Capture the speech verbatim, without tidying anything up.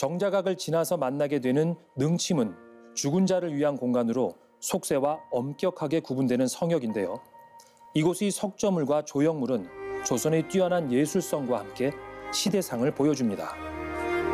정자각을 지나서 만나게 되는 능침은 죽은 자를 위한 공간으로 속세와 엄격하게 구분되는 성역인데요. 이곳의 석조물과 조형물은 조선의 뛰어난 예술성과 함께 시대상을 보여줍니다.